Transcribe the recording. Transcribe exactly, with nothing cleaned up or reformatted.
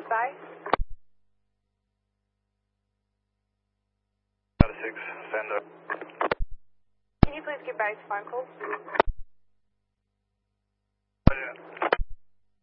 by? Out of six, stand up. Can you please get back to phone call? Oh, yeah.